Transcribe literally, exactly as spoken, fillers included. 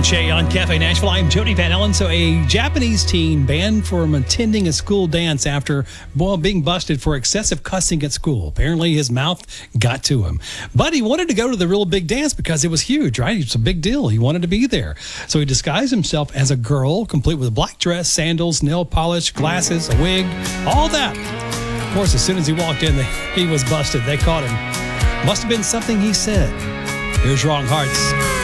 and Shay on Cafe Nashville. I'm Jody Van Ellen. So a Japanese teen banned from attending a school dance after, well, being busted for excessive cussing at school. Apparently his mouth got to him. But he wanted to go to the real big dance because it was huge, right? It's a big deal. He wanted to be there. So he disguised himself as a girl, complete with a black dress, sandals, nail polish, glasses, a wig, all that. Of course, as soon as he walked in, he was busted. They caught him. Must have been something he said. Here's Wrong Hearts.